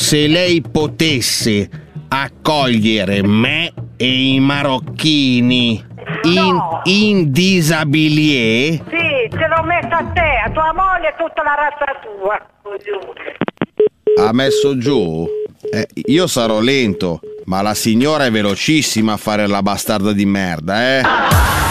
se lei potesse accogliere me e i marocchini in disabilie. Sì, te l'ho messo a te, a tua moglie e tutta la razza tua. Ha messo giù? Io sarò lento, ma la signora è velocissima a fare la bastarda di merda,